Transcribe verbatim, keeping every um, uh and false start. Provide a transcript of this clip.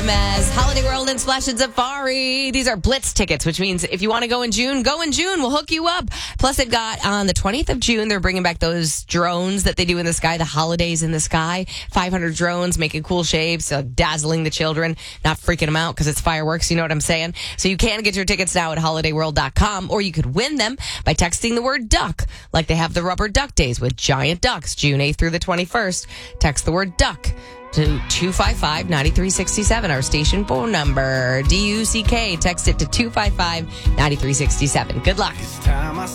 them as Holiday World and Splash and Safari. These are Blitz tickets, which means if you want to go in June, go in June. We'll hook you up. Plus, they've got on the twentieth of June, they're bringing back those drones that they do in the sky, the holidays in the sky. five hundred drones making cool shapes, uh, dazzling the children, not freaking them out because it's fireworks. You know what I'm saying? So you can get your tickets now at holiday world dot com, or you could win them by texting the word duck, like they have the rubber duck days with giant ducks, June eighth through the twenty-first. Text the word duck to two five five, nine three six seven, our station phone number. D U C K. Text it to two five five, nine three six seven. Good luck.